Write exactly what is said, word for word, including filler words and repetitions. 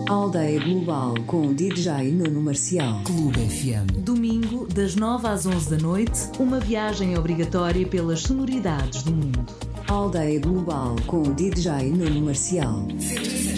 Aldeia Global com o D J Nuno Marcial. Clube F M. Domingo, das nove às onze da noite, uma viagem obrigatória pelas sonoridades do mundo. Aldeia Global com o D J Nuno Marcial. cento e